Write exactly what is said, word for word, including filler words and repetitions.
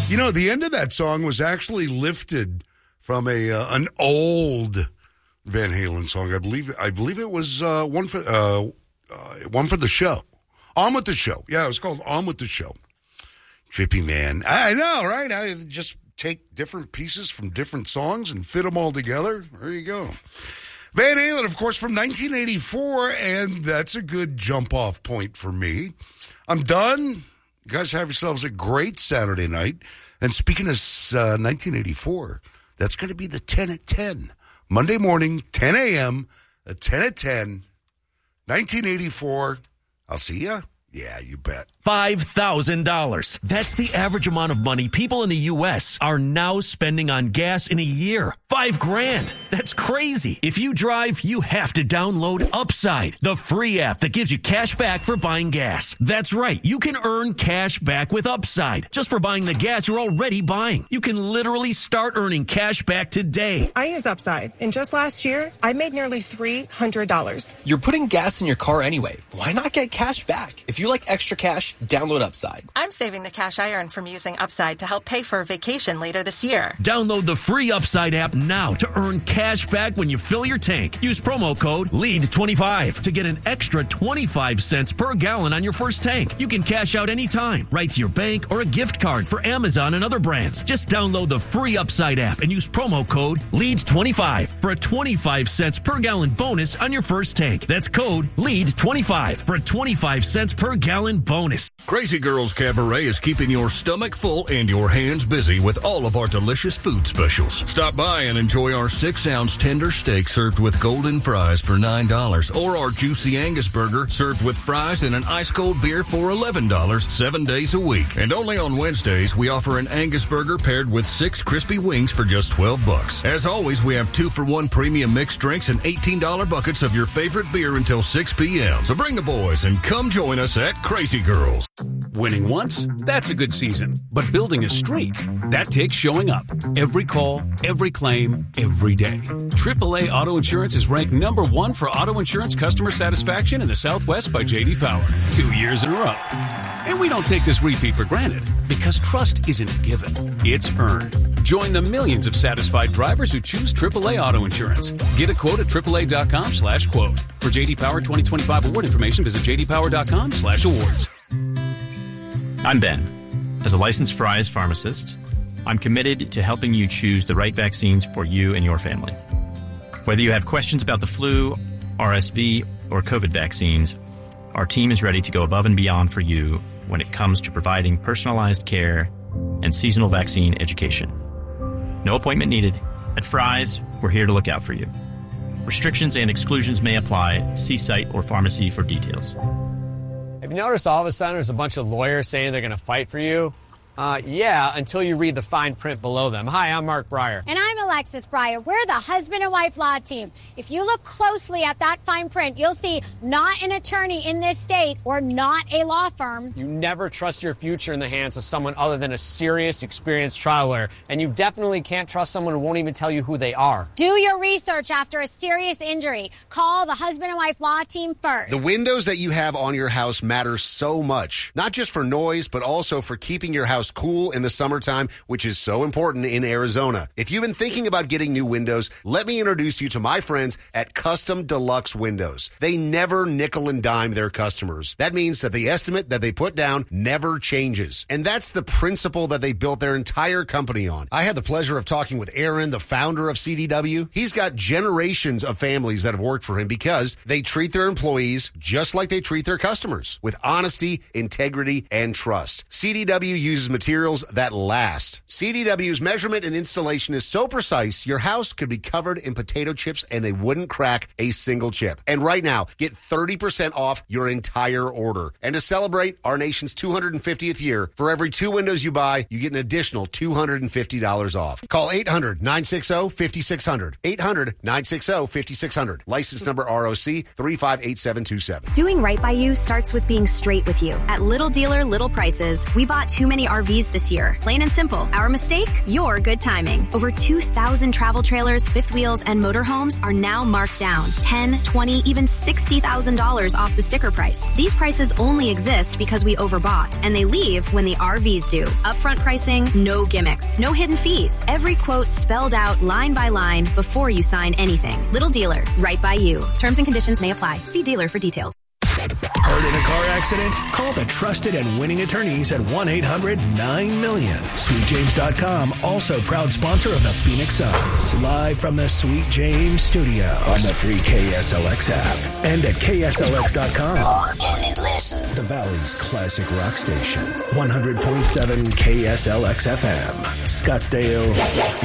You know, the end of that song was actually lifted from a uh, an old Van Halen song. I believe I believe it was uh, one for uh, uh, one for the show. On with the Show. Yeah, it was called On with the Show. Trippy, man. I know, right? I just take different pieces from different songs and fit them all together. There you go. Van Halen, of course, from nineteen eighty-four, and that's a good jump-off point for me. I'm done. You guys have yourselves a great Saturday night. And speaking of uh, nineteen eighty-four, that's going to be the ten at ten. Monday morning, ten a.m., a ten at ten, nineteen eighty-four. I'll see ya. Yeah, you bet. five thousand dollars. That's the average amount of money people in the U S are now spending on gas in a year. Five grand. That's crazy. If you drive, you have to download Upside, the free app that gives you cash back for buying gas. That's right. You can earn cash back with Upside just for buying the gas you're already buying. You can literally start earning cash back today. I use Upside, and just last year, I made nearly three hundred dollars. You're putting gas in your car anyway. Why not get cash back? If you like extra cash, download Upside. I'm saving the cash I earn from using Upside to help pay for a vacation later this year. Download the free Upside app now to earn cash back when you fill your tank. Use promo code lead twenty-five to get an extra twenty-five cents per gallon on your first tank. You can cash out anytime, right to your bank or a gift card for Amazon and other brands. Just download the free Upside app and use promo code lead twenty-five for a twenty-five cents per gallon bonus on your first tank. That's code lead twenty-five for a twenty-five cents per gallon bonus. Crazy Girls Cabaret is keeping your stomach full and your hands busy with all of our delicious food specials. Stop by and enjoy our six-ounce tender steak served with golden fries for nine dollars, or our juicy Angus burger served with fries and an ice-cold beer for eleven dollars seven days a week. And only on Wednesdays, we offer an Angus burger paired with six crispy wings for just twelve bucks. As always, we have two-for-one premium mixed drinks and eighteen dollars buckets of your favorite beer until six p.m. So bring the boys and come join us at Crazy Girls. Winning once, that's a good season. But building a streak, that takes showing up. Every call, every claim, every day. triple A Auto Insurance is ranked number one for auto insurance customer satisfaction in the Southwest by J D Power. Two years in a row. And we don't take this repeat for granted, because trust isn't given, it's earned. Join the millions of satisfied drivers who choose triple A Auto Insurance. Get a quote at triple A dot com slash quote. For J D Power twenty twenty-five award information, visit j d power dot com slash awards. I'm Ben. As a licensed Fry's pharmacist, I'm committed to helping you choose the right vaccines for you and your family. Whether you have questions about the flu, R S V, or COVID vaccines, our team is ready to go above and beyond for you when it comes to providing personalized care and seasonal vaccine education. No appointment needed. At Fry's, we're here to look out for you. Restrictions and exclusions may apply. See site or pharmacy for details. Have you noticed all of a sudden there's a bunch of lawyers saying they're going to fight for you? Uh, yeah, until you read the fine print below them. Hi, I'm Mark Breyer. And I'm Alexis Breyer. We're the husband and wife law team. If you look closely at that fine print, you'll see not an attorney in this state or not a law firm. You never trust your future in the hands of someone other than a serious, experienced trial lawyer. And you definitely can't trust someone who won't even tell you who they are. Do your research after a serious injury. Call the husband and wife law team first. The windows that you have on your house matter so much, not just for noise, but also for keeping your house cool in the summertime, which is so important in Arizona. If you've been thinking about getting new windows, let me introduce you to my friends at Custom Deluxe Windows. They never nickel and dime their customers. That means that the estimate that they put down never changes. And that's the principle that they built their entire company on. I had the pleasure of talking with Aaron, the founder of C D W. He's got generations of families that have worked for him because they treat their employees just like they treat their customers, with honesty, integrity, and trust. C D W uses materials that last. C D W's measurement and installation is so precise, your house could be covered in potato chips and they wouldn't crack a single chip. And right now, get thirty percent off your entire order. And to celebrate our nation's two hundred fiftieth year, for every two windows you buy, you get an additional two hundred fifty dollars off. Call eight hundred, nine six zero, five six zero zero. eight hundred, nine six zero, five six zero zero. License number R O C three five eight seven two seven. Doing right by you starts with being straight with you. At Little Dealer, Little Prices, we bought too many R Vs this year. Plain and simple. Our mistake? Your good timing. Over two thousand travel trailers, fifth wheels, and motorhomes are now marked down. ten, twenty, even sixty thousand thousand dollars off the sticker price. These prices only exist because we overbought, and they leave when the R Vs do. Upfront pricing, no gimmicks, no hidden fees. Every quote spelled out line by line before you sign anything. Little Dealer, right by you. Terms and conditions may apply. See dealer for details. Hurt in a car accident? Call the trusted and winning attorneys at one eight hundred nine million. Sweet James dot com, also proud sponsor of the Phoenix Suns. Live from the Sweet James studio on the free K S L X app and at K S L X dot com. The Valley's classic rock station. one hundred point seven K S L X F M. Scottsdale,